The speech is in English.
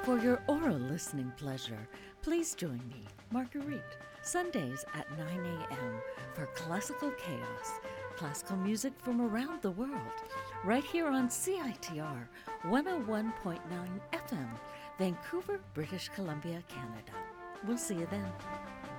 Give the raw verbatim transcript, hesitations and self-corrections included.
For your oral listening pleasure, please join me, Marguerite, Sundays at nine a.m. for Classical Chaos, classical music from around the world, right here on C I T R one oh one point nine F M, Vancouver, British Columbia, Canada. We'll see you then.